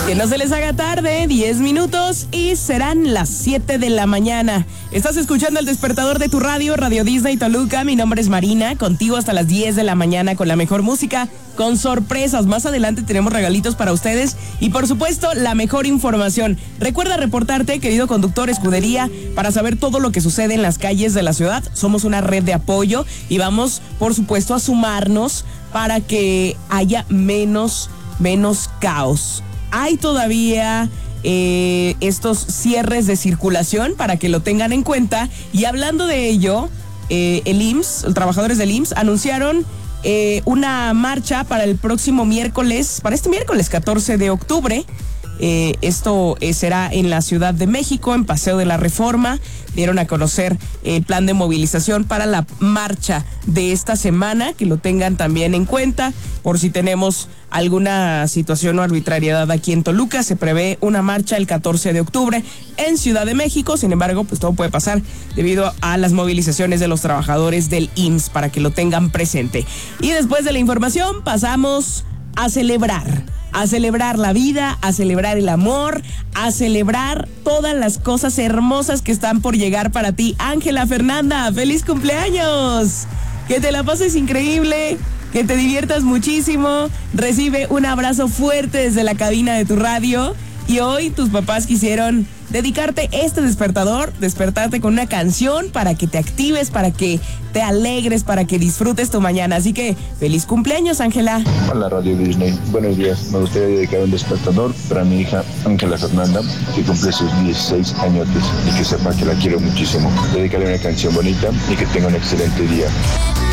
Que no se les haga tarde, 10 minutos y serán las 7 de la mañana. Estás escuchando El Despertador de tu radio, Radio Disney Toluca. Mi nombre es Marina, contigo hasta las 10 de la mañana con la mejor música, con sorpresas. Más adelante tenemos regalitos para ustedes y, por supuesto, la mejor información. Recuerda reportarte, querido conductor, escudería, para saber todo lo que sucede en las calles de la ciudad. Somos una red de apoyo y vamos, por supuesto, a sumarnos para que haya menos caos. Hay todavía estos cierres de circulación para que lo tengan en cuenta. Y hablando de ello, el IMSS, los trabajadores del IMSS anunciaron una marcha para el próximo miércoles, para este miércoles 14 de octubre. Esto será en la Ciudad de México, en Paseo de la Reforma. Dieron a conocer el plan de movilización para la marcha de esta semana, que lo tengan también en cuenta por si tenemos alguna situación o arbitrariedad aquí en Toluca. Se prevé una marcha el 14 de octubre en Ciudad de México. Sin embargo, pues todo puede pasar debido a las movilizaciones de los trabajadores del IMSS, para que lo tengan presente. Y después de la información pasamos a celebrar la vida, a celebrar el amor, a celebrar todas las cosas hermosas que están por llegar para ti. Ángela Fernanda, ¡feliz cumpleaños! Que te la pases increíble, que te diviertas muchísimo. Recibe un abrazo fuerte desde la cabina de tu radio. Y hoy tus papás quisieron dedicarte este despertador, despertarte con una canción para que te actives, para que te alegres, para que disfrutes tu mañana. Así que, feliz cumpleaños, Ángela. Hola, Radio Disney. Buenos días. Me gustaría dedicar un despertador para mi hija Ángela Fernanda, que cumple sus 16 añotes y que sepa que la quiero muchísimo. Dedicarle una canción bonita y que tenga un excelente día.